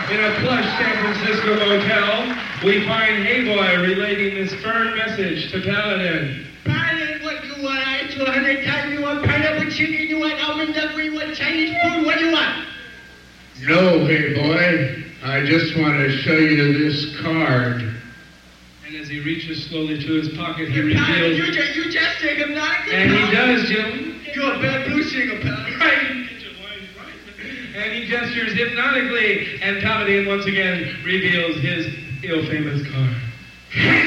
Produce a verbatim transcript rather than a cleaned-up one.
In a plush San Francisco motel, we find Hey Boy relating this firm message to Paladin. Paladin, what you want? I asked you a hundred times. You want pineapple chicken? You want almond duck? You want Chinese food? What do you want? No, Hey Boy. I just want to show you this card. And as he reaches slowly to his pocket, he Hey, Paladin, reveals... you just, you just take him, not a And he does, Jim. You're a bad blue singer, Paladin. Right. And he gestures hypnotically, and Paladin once again reveals his ill-famous card.